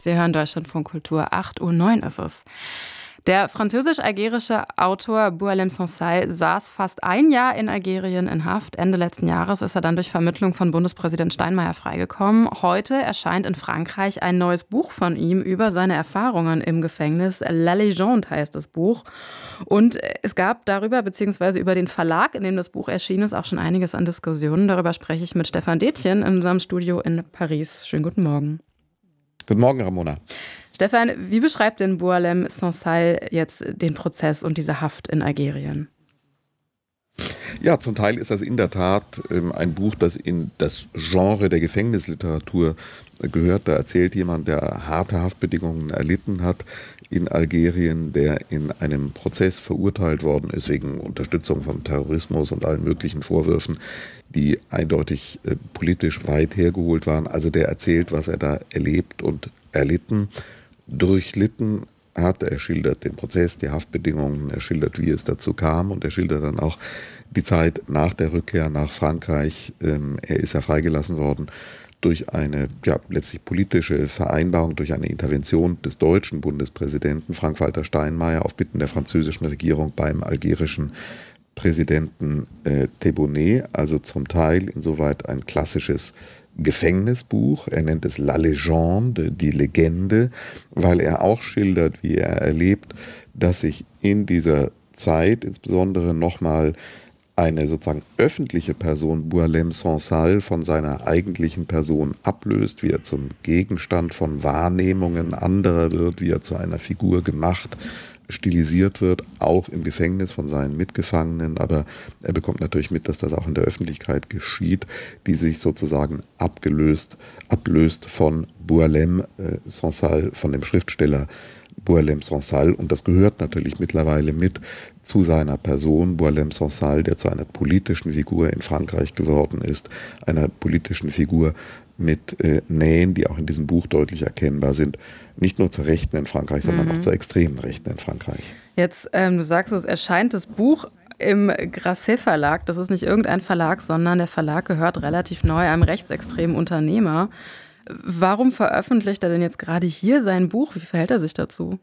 Sie hören Deutschlandfunk Kultur, 8:09 Uhr ist es. Der französisch-algerische Autor Boualem Sansal saß fast ein Jahr in Algerien in Haft. Ende letzten Jahres ist er dann durch Vermittlung von Bundespräsident Steinmeier freigekommen. Heute erscheint in Frankreich ein neues Buch von ihm über seine Erfahrungen im Gefängnis. La Légende heißt das Buch. Und es gab darüber, beziehungsweise über den Verlag, in dem das Buch erschienen ist, auch schon einiges an Diskussionen. Darüber spreche ich mit Stefan Detjen in unserem Studio in Paris. Schönen guten Morgen. Guten Morgen, Ramona. Stefan, wie beschreibt denn Boualem Sansal jetzt den Prozess und diese Haft in Algerien? Ja, zum Teil ist das in der Tat ein Buch, das in das Genre der Gefängnisliteratur gehört. Da erzählt jemand, der harte Haftbedingungen erlitten hat in Algerien, der in einem Prozess verurteilt worden ist wegen Unterstützung von Terrorismus und allen möglichen Vorwürfen, die eindeutig politisch weit hergeholt waren. Also der erzählt, was er da erlebt und erlitten, durchlitten hat. Er schildert den Prozess, die Haftbedingungen, er schildert, wie es dazu kam und er schildert dann auch die Zeit nach der Rückkehr nach Frankreich. Er ist ja freigelassen worden durch eine letztlich politische Vereinbarung, durch eine Intervention des deutschen Bundespräsidenten Frank-Walter Steinmeier auf Bitten der französischen Regierung beim algerischen Präsidenten Tebboune, also zum Teil insoweit ein klassisches Gefängnisbuch. Er nennt es La Légende, die Legende, weil er auch schildert, wie er erlebt, dass sich in dieser Zeit insbesondere nochmal eine sozusagen öffentliche Person, Boualem Sansal, von seiner eigentlichen Person ablöst, wie er zum Gegenstand von Wahrnehmungen anderer wird, wie er zu einer Figur gemacht, stilisiert wird, auch im Gefängnis von seinen Mitgefangenen, aber er bekommt natürlich mit, dass das auch in der Öffentlichkeit geschieht, die sich sozusagen ablöst von Boualem Sansal, von dem Schriftsteller Boualem Sansal, und das gehört natürlich mittlerweile mit zu seiner Person, Boualem Sansal, der zu einer politischen Figur in Frankreich geworden ist, einer politischen Figur mit Nähen, die auch in diesem Buch deutlich erkennbar sind, nicht nur zur Rechten in Frankreich, sondern auch zur extremen Rechten in Frankreich. Jetzt, du sagst, es erscheint das Buch im Grasset Verlag. Das ist nicht irgendein Verlag, sondern der Verlag gehört relativ neu einem rechtsextremen Unternehmer. Warum veröffentlicht er denn jetzt gerade hier sein Buch? Wie verhält er sich dazu?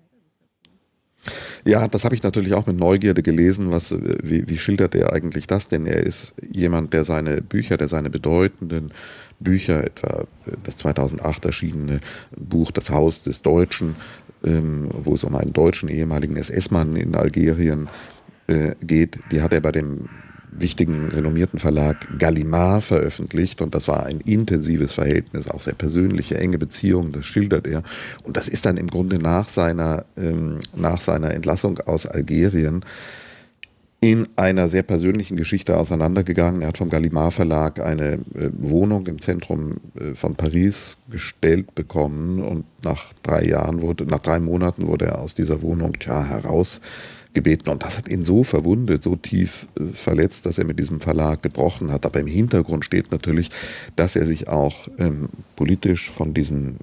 Ja, das habe ich natürlich auch mit Neugierde gelesen. Wie schildert er eigentlich das? Denn er ist jemand, der seine bedeutenden Bücher, etwa das 2008 erschienene Buch Das Haus des Deutschen, wo es um einen deutschen ehemaligen SS-Mann in Algerien geht, die hat er bei dem wichtigen, renommierten Verlag Gallimard veröffentlicht, und das war ein intensives Verhältnis, auch sehr persönliche, enge Beziehungen, das schildert er. Und das ist dann im Grunde nach seiner Entlassung aus Algerien in einer sehr persönlichen Geschichte auseinandergegangen. Er hat vom Gallimard Verlag eine Wohnung im Zentrum von Paris gestellt bekommen, und nach 3 Monaten wurde er aus dieser Wohnung herausgebeten, und das hat ihn so verwundet, so tief verletzt, dass er mit diesem Verlag gebrochen hat. Aber im Hintergrund steht natürlich, dass er sich auch politisch von diesem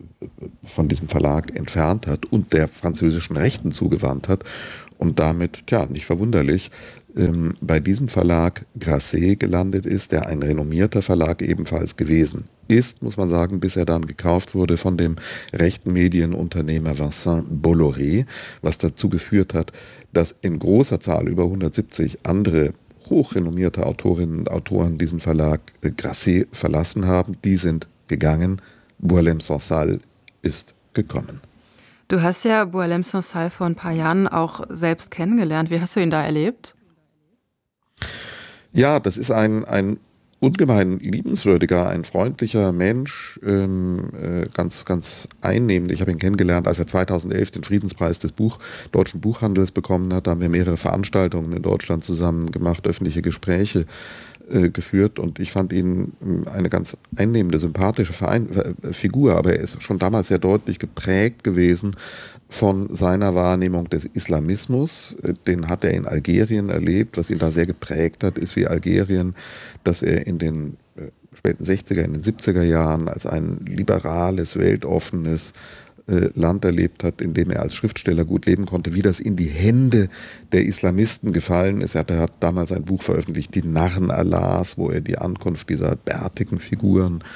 Verlag entfernt hat und der französischen Rechten zugewandt hat und damit, nicht verwunderlich, bei diesem Verlag Grasset gelandet ist, der ein renommierter Verlag ebenfalls gewesen ist, muss man sagen, bis er dann gekauft wurde von dem rechten Medienunternehmer Vincent Bolloré, was dazu geführt hat, dass in großer Zahl über 170 andere hochrenommierte Autorinnen und Autoren diesen Verlag Grasset verlassen haben. Die sind gegangen. Boualem Sansal ist gekommen. Du hast ja Boualem Sansal vor ein paar Jahren auch selbst kennengelernt. Wie hast du ihn da erlebt? Ja, das ist ein ungemein liebenswürdiger, ein freundlicher Mensch, ganz, ganz einnehmend. Ich habe ihn kennengelernt, als er 2011 den Friedenspreis des deutschen Buchhandels bekommen hat. Da haben wir mehrere Veranstaltungen in Deutschland zusammen gemacht, öffentliche Gespräche geführt, und ich fand ihn eine ganz einnehmende, sympathische Figur, aber er ist schon damals sehr deutlich geprägt gewesen von seiner Wahrnehmung des Islamismus. Den hat er in Algerien erlebt. Was ihn da sehr geprägt hat, ist, wie Algerien, dass er in den späten 60er, in den 70er Jahren als ein liberales, weltoffenes Land erlebt hat, in dem er als Schriftsteller gut leben konnte, wie das in die Hände der Islamisten gefallen ist. Er hat damals ein Buch veröffentlicht, Die Narren Allahs, wo er die Ankunft dieser bärtigen Figuren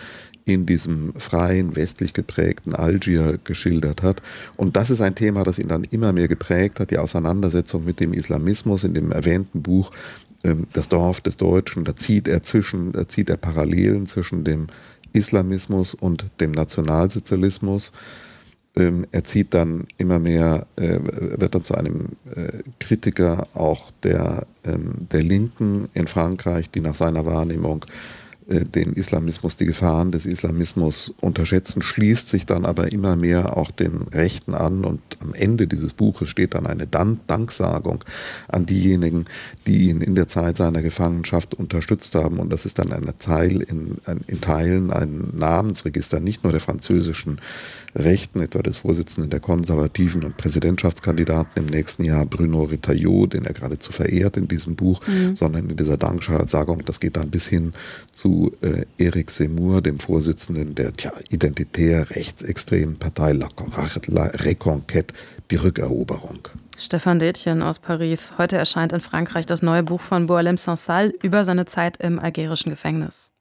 in diesem freien, westlich geprägten Algier geschildert hat. Und das ist ein Thema, das ihn dann immer mehr geprägt hat, die Auseinandersetzung mit dem Islamismus. In dem erwähnten Buch Das Dorf des Deutschen, da zieht er Parallelen zwischen dem Islamismus und dem Nationalsozialismus. Er zieht dann immer mehr, wird dann zu einem Kritiker auch der Linken in Frankreich, die nach seiner Wahrnehmung den Islamismus, die Gefahren des Islamismus unterschätzen, schließt sich dann aber immer mehr auch den Rechten an, und am Ende dieses Buches steht dann eine Danksagung an diejenigen, die ihn in der Zeit seiner Gefangenschaft unterstützt haben, und das ist dann in Teilen ein Namensregister, nicht nur der französischen Rechten, etwa des Vorsitzenden der Konservativen und Präsidentschaftskandidaten im nächsten Jahr, Bruno Retailleau, den er geradezu verehrt in diesem Buch, sondern in dieser Danksagung, das geht dann bis hin zu Éric Zemmour, dem Vorsitzenden der identitär rechtsextremen Partei La Reconquête, die Rückeroberung. Stefan Detjen aus Paris. Heute erscheint in Frankreich das neue Buch von Boualem Sansal über seine Zeit im algerischen Gefängnis.